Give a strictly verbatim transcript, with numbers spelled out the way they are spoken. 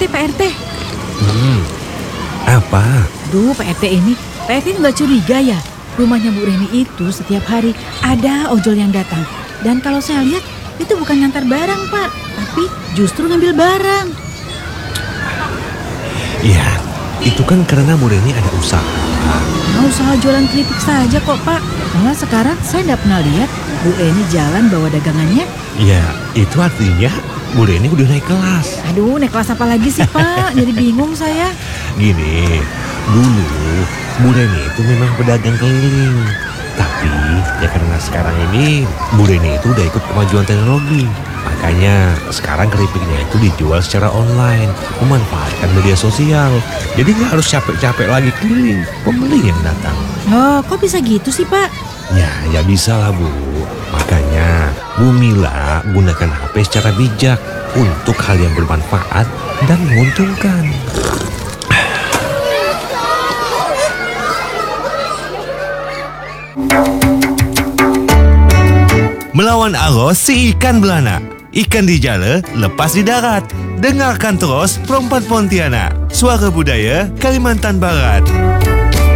R T, Pak R T. Hmm, apa? Duh, Pak R T ini, Pak R T nggak curiga ya? Rumahnya Bu Reni itu setiap hari ada ojol yang datang. Dan kalau saya lihat, itu bukan ngantar barang, Pak. Tapi justru ngambil barang. Ya, itu kan karena Bu Reni ada usaha. Nah, usaha jualan keripik saja kok, Pak. Malah sekarang saya nggak pernah lihat Bu Reni jalan bawa dagangannya. Ya, itu artinya Bu Reni udah naik kelas. Aduh, naik kelas apa lagi sih, Pak? Jadi bingung saya. Gini, dulu Bu Reni itu memang pedagang keliling. Tapi ya karena sekarang ini Bu Reni itu udah ikut kemajuan teknologi. Makanya sekarang keripiknya itu dijual secara online, memanfaatkan media sosial. Jadi nggak harus capek-capek lagi keliling, pembeli yang datang. Oh, kok bisa gitu sih, Pak? Ya, ya bisa lah Bu. Makanya Bu Mila gunakan H P secara bijak untuk hal yang bermanfaat dan menguntungkan. Melawan arus si ikan belana. Ikan di jala, lepas di darat. Dengarkan terus Perempat Pontianak. Suara budaya Kalimantan Barat.